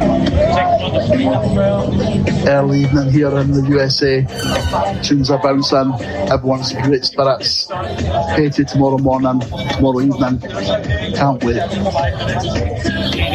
Early evening here in the USA. Tunes are bouncing. Everyone's in great spirits. Katie tomorrow morning, tomorrow evening. Can't wait.